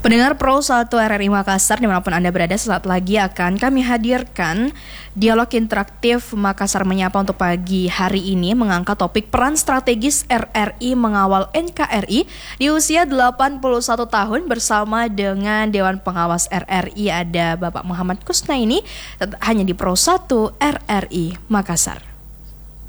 Pendengar Pro 1 RRI Makassar dimanapun Anda berada, saat lagi akan kami hadirkan dialog interaktif Makassar Menyapa untuk pagi hari ini mengangkat topik peran strategis RRI mengawal NKRI di usia 81 tahun bersama dengan Dewan Pengawas RRI ada Bapak Muhammad Kusnaini hanya di Pro 1 RRI Makassar.